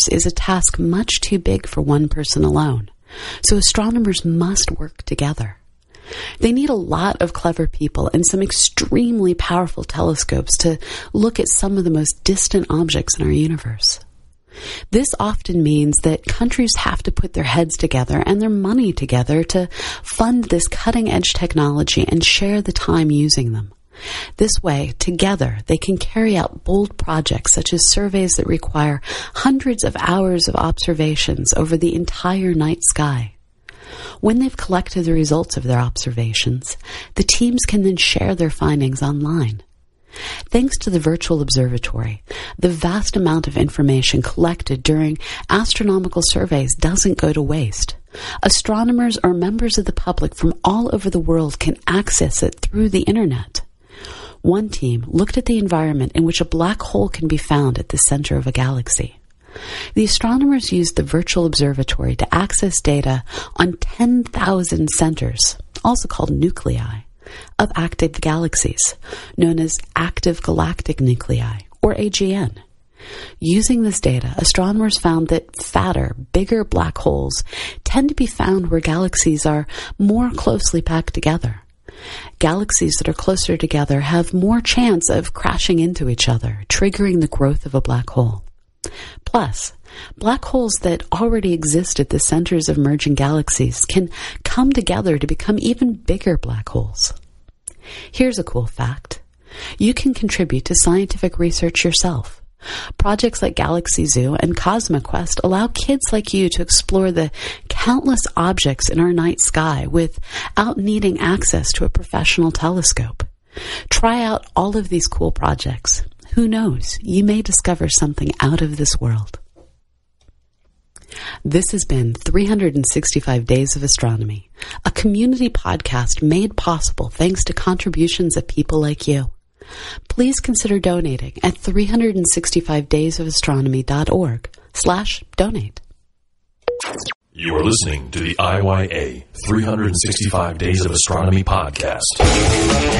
universe is a task much too big for one person alone, so astronomers must work together. They need a lot of clever people and some extremely powerful telescopes to look at some of the most distant objects in our universe. This often means that countries have to put their heads together and their money together to fund this cutting-edge technology and share the time using them. This way, together, they can carry out bold projects such as surveys that require hundreds of hours of observations over the entire night sky. When they've collected the results of their observations, the teams can then share their findings online. Thanks to the virtual observatory, the vast amount of information collected during astronomical surveys doesn't go to waste. Astronomers or members of the public from all over the world can access it through the internet. One team looked at the environment in which a black hole can be found at the center of a galaxy. The astronomers used the virtual observatory to access data on 10,000 centers, also called nuclei, of active galaxies, known as active galactic nuclei, or AGN. Using this data, astronomers found that fatter, bigger black holes tend to be found where galaxies are more closely packed together. Galaxies that are closer together have more chance of crashing into each other, triggering the growth of a black hole. Plus, black holes that already exist at the centers of merging galaxies can come together to become even bigger black holes. Here's a cool fact. You can contribute to scientific research yourself. Projects like Galaxy Zoo and CosmoQuest allow kids like you to explore the countless objects in our night sky without needing access to a professional telescope. Try out all of these cool projects. Who knows, you may discover something out of this world. This has been 365 Days of Astronomy, a community podcast made possible thanks to contributions of people like you. Please consider donating at 365daysofastronomy.org/donate. You are listening to the IYA 365 Days of Astronomy podcast.